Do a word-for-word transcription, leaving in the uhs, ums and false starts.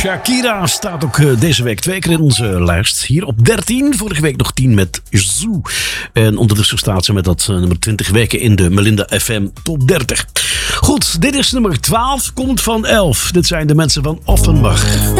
Shakira staat ook uh, deze week twee keer in onze lijst. Hier op dertien, vorige week nog tien met Zoo. En ondertussen staat ze met dat uh, nummer twintig weken in de Melinda F M Top dertig. Goed, dit is nummer twaalf, komt van elf. Dit zijn de mensen van Offenbach.